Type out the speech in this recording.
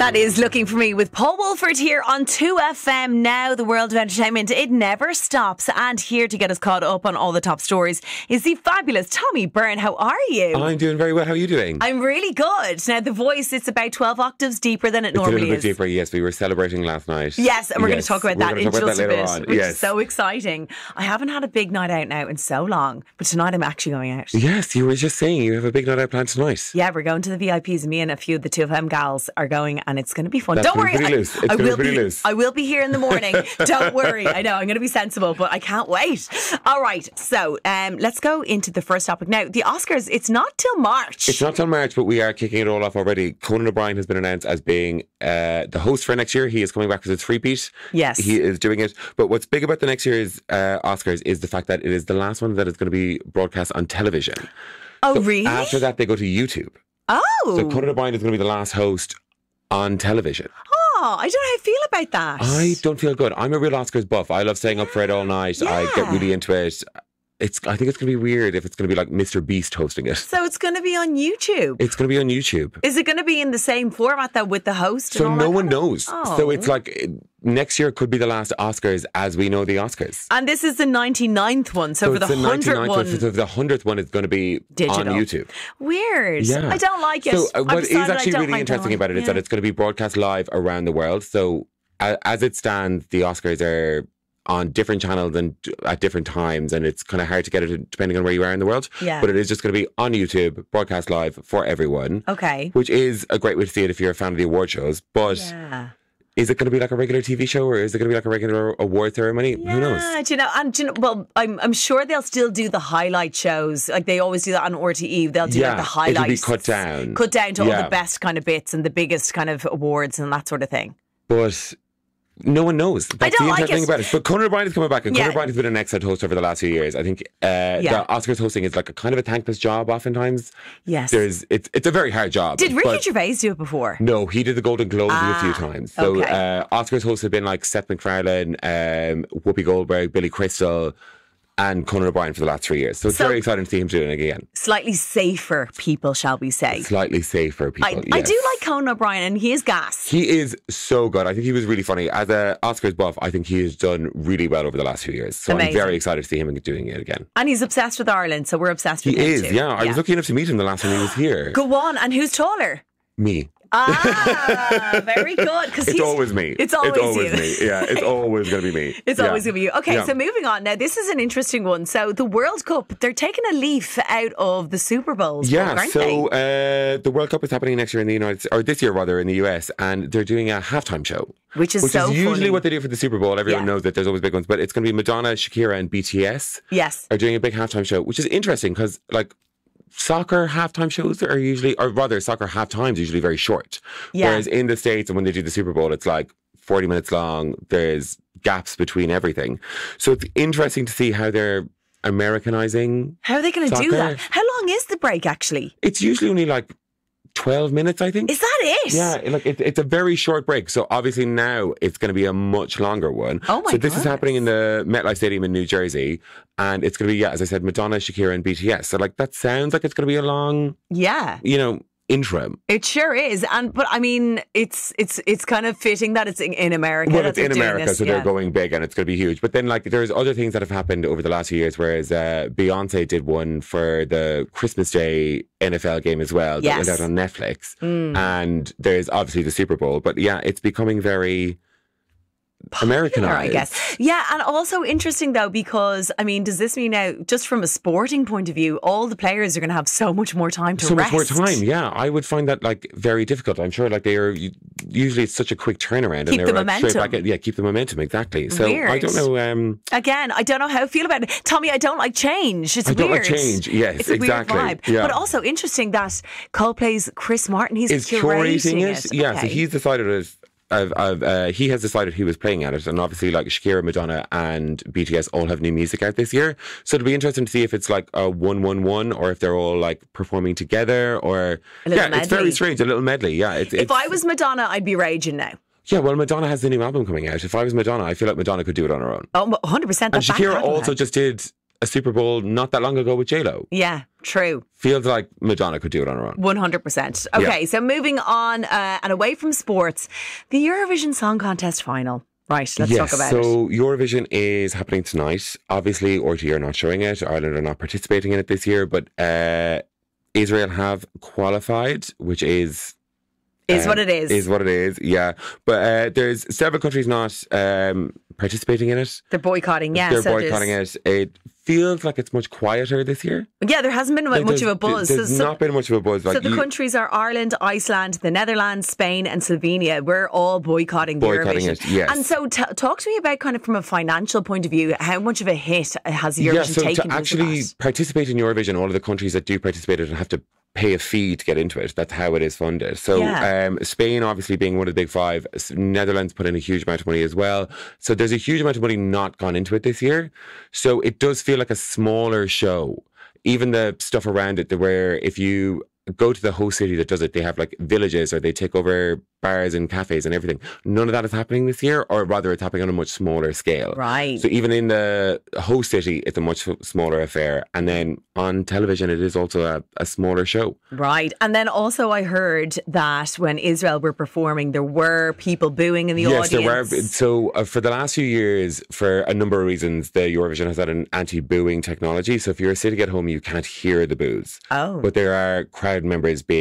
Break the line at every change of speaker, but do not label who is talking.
That is Looking For Me with Paul Woolford here on 2FM Now, the world of entertainment. It never stops. And here to get us caught up on all the top stories is the fabulous Tommy Byrne. How are you?
I'm doing very well. How are you doing?
I'm really good. Now, the voice, it's about 12 octaves deeper than it normally is.
It's a little bit deeper, yes. We were celebrating last night.
Yes, and we're going to talk about that in just a bit,
on.
which is so exciting. I haven't had a big night out now in so long, but tonight I'm actually going out.
Yes, you were just saying you have a big night out planned tonight.
Yeah, we're going to the VIPs. Me and a few of the 2FM gals are going, and it's going to be fun.
That's
Don't worry,
loose.
I will be here in the morning. Don't worry. I know I'm going to be sensible, but I can't wait. All right, so let's go into the first topic now. The Oscars. It's not till March.
It's not till March, but we are kicking it all off already. Conan O'Brien has been announced as being the host for next year. He is coming back as a three-peat.
Yes,
he is doing it. But what's big about the next year's Oscars is the fact that it is the last one that is going to be broadcast on television.
Oh,
so
really?
After that, they go to YouTube.
Oh,
so Conan O'Brien is going to be the last host on television.
Oh, I don't know how I feel about that.
I don't feel good. I'm a real Oscars buff. I love staying up for it all night.
Yeah.
I get really into it. I think it's going to be weird if it's going to be like Mr. Beast hosting it.
So it's going to be on YouTube?
It's going to be on YouTube.
Is it going to be in the same format though with the host?
So no one knows.
Oh.
So it's like next year could be the last Oscars as we know the Oscars.
And this is the 99th one. So for the 100th one.
So the 100th one is going to be
digital.
on YouTube.
Weird.
Yeah.
I don't like it.
So what is actually really interesting about it is that it's going to be broadcast live around the world. So as it stands, the Oscars are on different channels and at different times, and it's kind of hard to get it depending on where you are in the world.
Yeah.
But it is just going to be on YouTube, broadcast live for everyone.
Okay.
Which is a great way to see it if you're a fan of the award shows. But is it going to be like a regular TV show, or is it going to be like a regular award ceremony?
Yeah,
who knows?
Do you know, well, I'm sure they'll still do the highlight shows. Like they always do that on RTE. They'll do like the highlights.
It'll be cut down.
Cut down to all the best kind of bits and the biggest kind of awards and that sort of thing.
But no one knows. That's the interesting thing about it. But Conan O'Brien is coming back, and Conan O'Brien has been an excellent host over the last few years. I think the Oscars hosting is like a kind of a thankless job oftentimes.
Yes.
It's a very hard job.
Did Ricky Gervais do it before?
No, he did the Golden Globes a few times. So Oscars hosts have been like Seth MacFarlane, Whoopi Goldberg, Billy Crystal, and Conan O'Brien for the last 3 years. So it's very exciting to see him doing it again.
Slightly safer people, shall we say.
Slightly safer people,
I do like Conan O'Brien, and he is gas.
He is so good. I think he was really funny. As a Oscars buff, I think he has done really well over the last few years. So I'm very excited to see him doing it again.
And he's obsessed with Ireland, so we're obsessed with him
too. He is,
yeah.
I was lucky enough to meet him the last time he was here.
Go on, and who's taller?
Me.
Very good.
It's always me.
It's always you.
Me. Yeah, it's always going to be me.
It's always going to be you. Okay, so moving on. Now, this is an interesting one. So, the World Cup, they're taking a leaf out of the Super Bowls. Aren't they?
The World Cup is happening next year in the this year rather, in the US, and they're doing a halftime show.
Which is
usually
funny.
what they do for the Super Bowl. Everyone knows that there's always big ones, but it's going to be Madonna, Shakira, and BTS.
Yes.
Are doing a big halftime show, which is interesting because, like, soccer halftime shows are usually, or rather soccer halftimes usually very short.
Yeah.
Whereas in the States and when they do the Super Bowl, it's like 40 minutes long. There's gaps between everything. So it's interesting to see how they're Americanizing.
How are they going to do that? How long is the break actually?
It's usually only like 12 minutes, I think.
Is that it?
Yeah, like it's a very short break. So obviously now it's going to be a much longer one.
Oh my
So this is happening in the MetLife Stadium in New Jersey. And it's going to be, as I said, Madonna, Shakira and BTS. So like that sounds like it's going to be a long, interim.
It sure is. But I mean, it's kind of fitting that it's in America.
Well, it's in America, so they're going big and it's going to be huge. But then like there's other things that have happened over the last few years, whereas Beyonce did one for the Christmas Day NFL game as well that went out on Netflix. And there's obviously the Super Bowl. But yeah, it's becoming very Americanized,
I guess. Yeah, and also interesting though, because I mean, does this mean now, just from a sporting point of view, all the players are going to have so much more time to rest?
So much more time, yeah. I would find that like very difficult. I'm sure like they are, usually it's such a quick turnaround.
Keep
and
the
like
momentum.
Straight back keep the momentum, exactly. So
Weird.
I don't know.
Again, I don't know how I feel about it. Tommy, I don't like change. It's
I
weird.
don't like change, yes,
it's a
exactly.
Weird vibe.
Yeah.
But also interesting that Coldplay's Chris Martin, he's
is
curating it.
Yeah,
okay.
so he's decided he has decided he was playing at it, and obviously like Shakira, Madonna and BTS all have new music out this year, so it'll be interesting to see if it's like a 1-1-1 or if they're all like performing together, or it's very strange, a little medley. If
I was Madonna, I'd be raging now.
Yeah, well, Madonna has the new album coming out. If I was Madonna, I feel like Madonna could do it on her own.
Oh, 100%.
And Shakira also just did
a
Super Bowl not that long ago with J-Lo.
Yeah, true.
Feels like Madonna could do it on her own.
100%. Okay, so moving on and away from sports, the Eurovision Song Contest final. Right, let's talk about it.
So Eurovision is happening tonight. Obviously, RTE are not showing it. Ireland are not participating in it this year, but Israel have qualified, which is
what it is.
Is what it is, yeah. But there's several countries not participating in it.
They're boycotting, yeah.
They're boycotting it. It feels like it's much quieter this year.
Yeah, there hasn't been much of a buzz.
There's not been much of a buzz.
So the countries are Ireland, Iceland, the Netherlands, Spain and Slovenia. We're all boycotting Eurovision.
It, yes.
And so talk to me about kind of from a financial point of view, how much of a hit has Eurovision taken?
To actually participate in Eurovision, all of the countries that do participate in it have to pay a fee to get into it. That's how it is funded. So Spain obviously being one of the big five, Netherlands put in a huge amount of money as well. So there's a huge amount of money not gone into it this year. So it does feel like a smaller show. Even the stuff around it, where if you go to the host city that does it, they have like villages or they take over bars and cafes and everything. None of that is happening this year, or rather it's happening on a much smaller scale.
Right.
So even in the host city, it's a much smaller affair. And then on television, it is also a smaller show.
Right. And then also I heard that when Israel were performing, there were people booing in the audience.
Yes, there were. So for the last few years, for a number of reasons, the Eurovision has had an anti-booing technology. So if you're sitting at home, you can't hear the boos.
Oh.
But there are crowd members being